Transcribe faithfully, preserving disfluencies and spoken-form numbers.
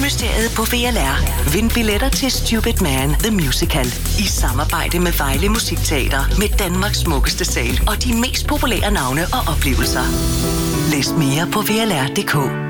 Mysteriet på V L R. Vind billetter til Stupid Man The Musical i samarbejde med Vejle Musikteater med Danmarks smukkeste sal og de mest populære navne og oplevelser. Læs mere på V L R punktum d k.